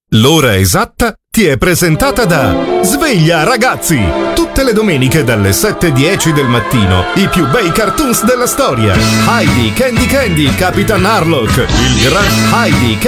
L'ora esatta ti è presentata da Sveglia Ragazzi! Tutte le domeniche dalle 7:10 del mattino, i più bei cartoons della storia. Heidi, Candy Candy, Capitan Harlock, il gran Heidi,